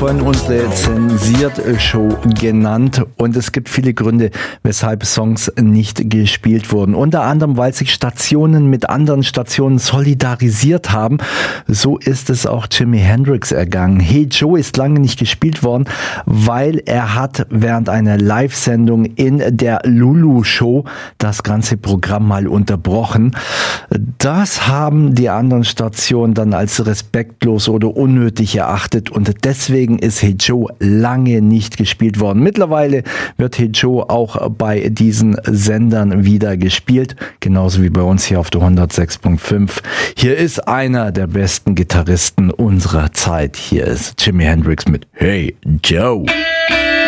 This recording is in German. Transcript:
vorhin unsere Zensiert-Show genannt und es gibt viele Gründe, weshalb Songs nicht gespielt wurden. Unter anderem, weil sich Stationen mit anderen Stationen solidarisiert haben. So ist es auch Jimi Hendrix ergangen. Hey Joe ist lange nicht gespielt worden, weil er hat während einer Live-Sendung in der Lulu-Show das ganze Programm mal unterbrochen. Das haben die anderen Stationen dann als respektlos oder unnötig erachtet und deswegen ist Hey Joe lange nicht gespielt worden. Mittlerweile wird Hey Joe auch bei diesen Sendern wieder gespielt, genauso wie bei uns hier auf der 106.5. Hier ist einer der besten Gitarristen unserer Zeit. Hier ist Jimi Hendrix mit Hey Joe.